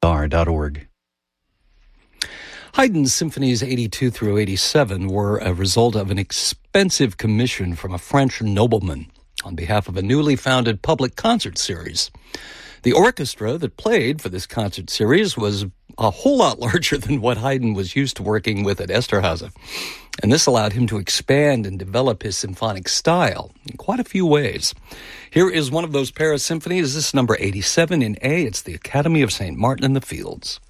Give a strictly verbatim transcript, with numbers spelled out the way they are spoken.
star dot org. Haydn's Symphonies eighty-two through eighty-seven were a result of an expensive commission from a French nobleman on behalf of a newly founded public concert series. The orchestra that played for this concert series was a whole lot larger than what Haydn was used to working with at Esterházy, and this allowed him to expand and develop his symphonic style in quite a few ways. Here is one of those Paris symphonies. This is number eighty-seven in A. It's the Academy of Saint Martin in the Fields.